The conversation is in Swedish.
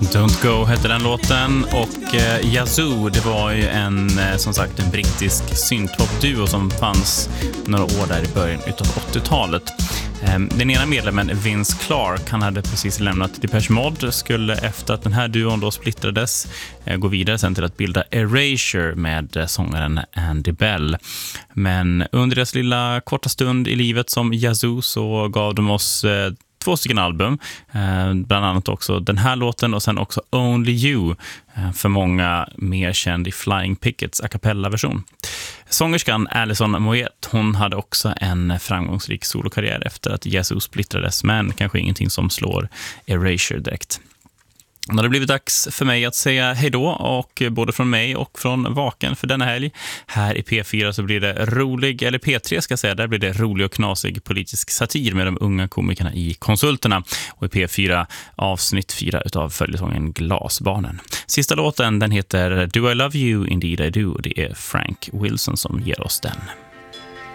Don't Go hette den låten och Yazoo, det var ju som sagt en brittisk synthpop-duo som fanns några år där i början utav 80-talet. Den ena medlemmen, Vince Clarke, han hade precis lämnat Depeche Mode, skulle efter att den här duon då splittrades gå vidare sen till att bilda Erasure med sångaren Andy Bell. Men under deras lilla korta stund i livet som Yazoo så gav de oss 2 stycken album, bland annat också den här låten och sen också Only You, för många mer känd i Flying Pickets a cappella-version. Sångerskan Alison Moyet, hon hade också en framgångsrik solokarriär efter att Yazoo splittrades, men kanske ingenting som slår Erasure direkt. Nu har det blivit dags för mig att säga hej då, och både från mig och från Vaken för denna helg. Här i P4 så blir det rolig, eller P3 ska jag säga, där blir det rolig och knasig politisk satir med de unga komikerna i Konsulterna. Och i P4 avsnitt 4 utav följesången Glasbarnen. Sista låten, den heter Do I Love You, Indeed I Do. Det är Frank Wilson som ger oss den.